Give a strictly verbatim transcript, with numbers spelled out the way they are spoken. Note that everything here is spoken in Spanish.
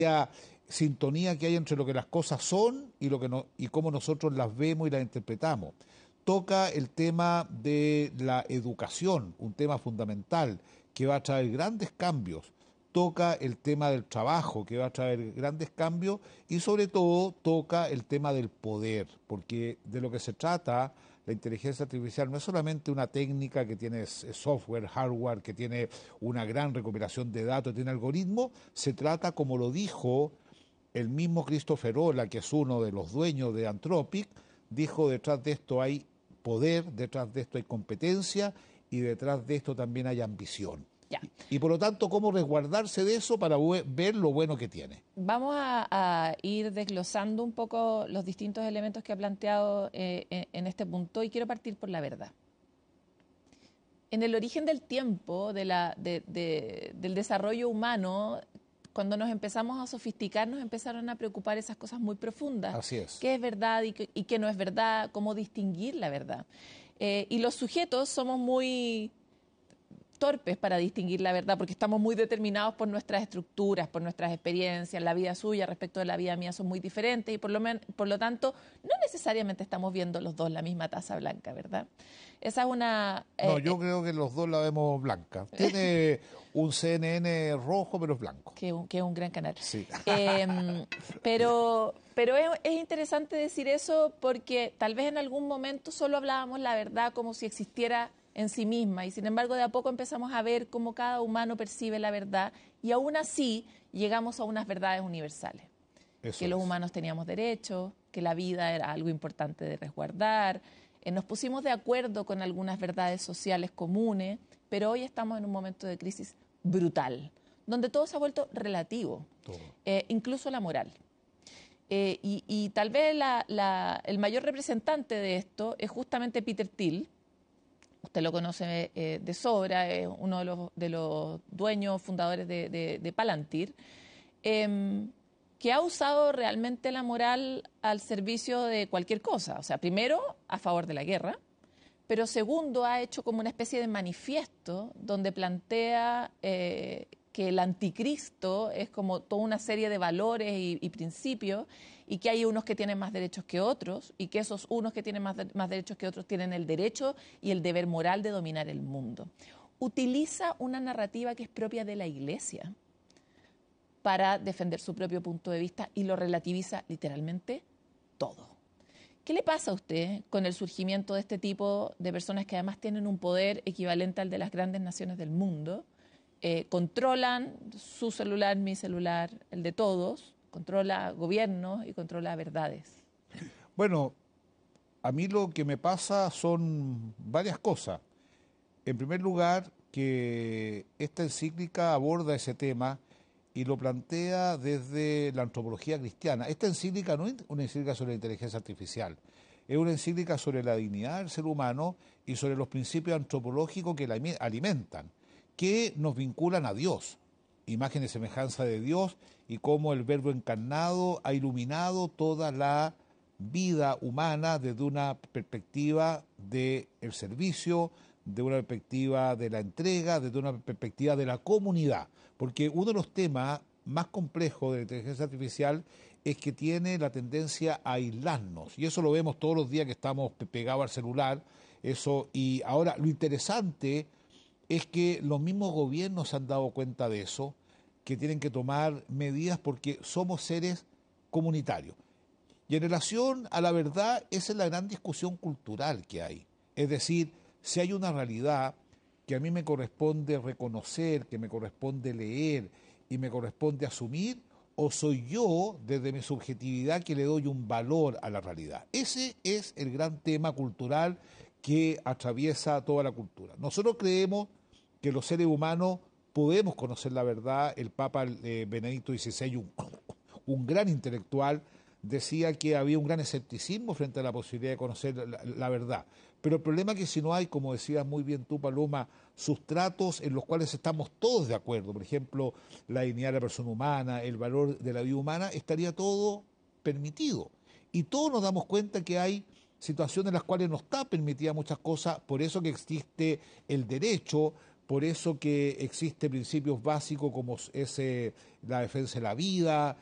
sintonía que hay entre lo que las cosas son y, lo que no, y cómo nosotros las vemos y las interpretamos. Toca el tema de la educación, un tema fundamental que va a traer grandes cambios. Toca el tema del trabajo, que va a traer grandes cambios, y sobre todo toca el tema del poder, porque de lo que se trata la inteligencia artificial no es solamente una técnica que tiene software, hardware, que tiene una gran recopilación de datos, tiene algoritmos, se trata, como lo dijo el mismo Christopher Ola, que es uno de los dueños de Anthropic, dijo: detrás de esto hay poder, detrás de esto hay competencia y detrás de esto también hay ambición. Ya. Y por lo tanto, ¿cómo resguardarse de eso para ver lo bueno que tiene? Vamos a, a ir desglosando un poco los distintos elementos que ha planteado eh, en, en este punto, y quiero partir por la verdad. En el origen del tiempo, de la, de, de, del desarrollo humano, cuando nos empezamos a sofisticar, nos empezaron a preocupar esas cosas muy profundas. Así es. ¿Qué es verdad y qué, y qué no es verdad? ¿Cómo distinguir la verdad? Eh, y los sujetos somos muy torpes para distinguir la verdad, porque estamos muy determinados por nuestras estructuras, por nuestras experiencias. La vida suya respecto de la vida mía son muy diferentes y por lo, men por lo tanto no necesariamente estamos viendo los dos la misma taza blanca, ¿verdad? Esa es una... Eh, no, yo eh, creo que los dos la vemos blanca. Tiene un C N N rojo, pero es blanco. Que, que es un gran canal. Sí. Eh, pero pero es, es interesante decir eso porque tal vez en algún momento solo hablábamos la verdad como si existiera en sí misma, y sin embargo de a poco empezamos a ver cómo cada humano percibe la verdad, y aún así llegamos a unas verdades universales. Eso que es. Los humanos teníamos derechos, que la vida era algo importante de resguardar, eh, nos pusimos de acuerdo con algunas verdades sociales comunes, pero hoy estamos en un momento de crisis brutal, donde todo se ha vuelto relativo, eh, incluso la moral. Eh, y, y tal vez la, la, el mayor representante de esto es justamente Peter Thiel. Usted lo conoce eh, de sobra, es uno de los, de los dueños, fundadores de, de, de Palantir, eh, que ha usado realmente la moral al servicio de cualquier cosa. O sea, primero, a favor de la guerra, pero segundo, ha hecho como una especie de manifiesto donde plantea eh, que el anticristo es como toda una serie de valores y, y principios, y que hay unos que tienen más derechos que otros, y que esos unos que tienen más, de, más derechos que otros tienen el derecho y el deber moral de dominar el mundo. Utiliza una narrativa que es propia de la Iglesia para defender su propio punto de vista y lo relativiza literalmente todo. ¿Qué le pasa a usted con el surgimiento de este tipo de personas que además tienen un poder equivalente al de las grandes naciones del mundo? Eh, controlan su celular, mi celular, el de todos, controla gobiernos y controla verdades. Bueno, a mí lo que me pasa son varias cosas. En primer lugar, que esta encíclica aborda ese tema y lo plantea desde la antropología cristiana. Esta encíclica no es una encíclica sobre la inteligencia artificial, es una encíclica sobre la dignidad del ser humano y sobre los principios antropológicos que la alimentan, que nos vinculan a Dios, imagen y semejanza de Dios, y cómo el Verbo encarnado ha iluminado toda la vida humana desde una perspectiva del servicio, de una perspectiva de la entrega, desde una perspectiva de la comunidad. Porque uno de los temas más complejos de la inteligencia artificial es que tiene la tendencia a aislarnos, y eso lo vemos todos los días que estamos pegados al celular. Eso, y ahora lo interesante es que los mismos gobiernos se han dado cuenta de eso, que tienen que tomar medidas porque somos seres comunitarios. Y en relación a la verdad, esa es la gran discusión cultural que hay. Es decir, si hay una realidad que a mí me corresponde reconocer, que me corresponde leer y me corresponde asumir, o soy yo, desde mi subjetividad, que le doy un valor a la realidad. Ese es el gran tema cultural que atraviesa toda la cultura. Nosotros creemos que los seres humanos podemos conocer la verdad. El Papa eh, Benedicto dieciséis, un, un gran intelectual, decía que había un gran escepticismo frente a la posibilidad de conocer la, la verdad. Pero el problema es que si no hay, como decías muy bien tú, Paloma, sustratos en los cuales estamos todos de acuerdo, por ejemplo, la dignidad de la persona humana, el valor de la vida humana, estaría todo permitido. Y todos nos damos cuenta que hay situaciones en las cuales no está permitida muchas cosas, por eso que existe el derecho, por eso que existe principios básicos como es eh, la defensa de la vida,